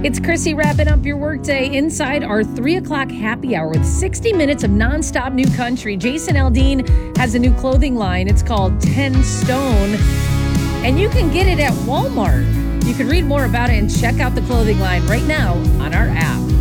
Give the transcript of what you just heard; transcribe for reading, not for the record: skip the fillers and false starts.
It's Chrissy wrapping up your workday inside our 3 o'clock happy hour with 60 minutes of nonstop new country. Jason Aldean has a new clothing line. It's called 10 Stone, and you can get it at Walmart. You can read more about it and check out the clothing line right now on our app.